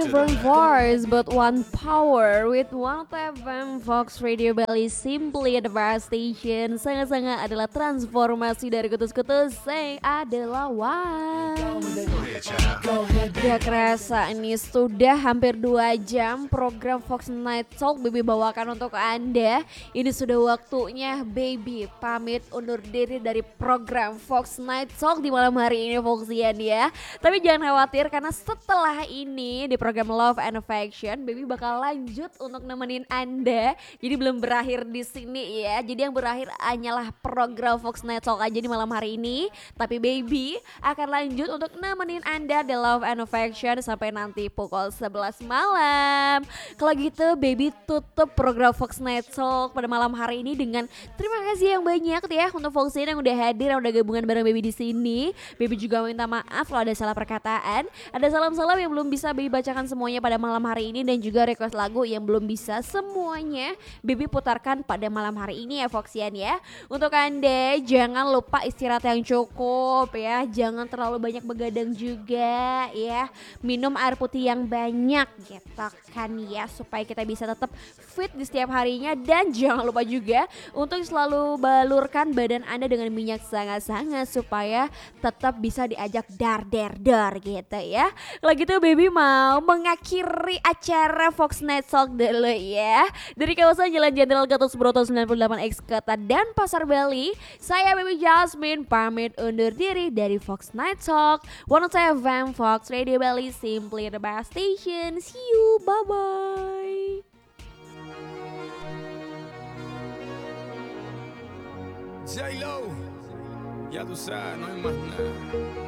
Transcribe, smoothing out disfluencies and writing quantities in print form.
different voice but one power with one FM Fox Radio Bali simply the best station. Sangat-sangat adalah transformasi dari kutus-kutus. Saya adalah Wan. Gak kerasa ini sudah hampir 2 jam program Fox Night Talk Baby bawakan untuk Anda. Ini sudah waktunya Baby pamit undur diri dari program Fox Night Talk di malam hari ini Foxian ya. Tapi jangan khawatir karena setelah ini di program Love and Affection Baby bakal lanjut untuk nemenin Anda. Jadi belum berakhir di sini ya. Jadi yang berakhir hanyalah program Fox Night Talk aja di malam hari ini. Tapi Baby akan lanjut untuk nemenin Anda di Love and Affection sampai nanti pukul 11 malam. Kalau gitu Baby tutup program Fox Night Talk pada malam hari ini dengan terima kasih yang banyak ya untuk Foxian yang udah hadir, yang udah gabungan bareng Baby di sini. Baby juga minta maaf kalau ada salah perkataan, ada salam-salam yang belum bisa Baby bacakan semuanya pada malam hari ini, dan juga request lagu yang belum bisa semuanya Baby putarkan pada malam hari ini ya Foxian ya. Untuk Anda jangan lupa istirahat yang cukup ya, jangan terlalu banyak begadang juga ya, minum air putih yang banyak gitu kan ya, supaya kita bisa tetap fit di setiap harinya. Dan jangan lupa juga untuk selalu balurkan badan Anda dengan minyak sangat-sangat supaya tetap bisa diajak dar gitu ya. Kalau gitu Baby mau mengakhiri acara Fox Night Talk dulu ya. Dari kawasan Jalan Jenderal Gatot Subroto 98X Kota dan Pasar Bali, saya Baby Jasmine pamit undur diri dari Fox Night Talk 107 Fox Radio Bali, simply the best station. See you, bye bye. J-Lo, ya tú sabes, no hay más nada.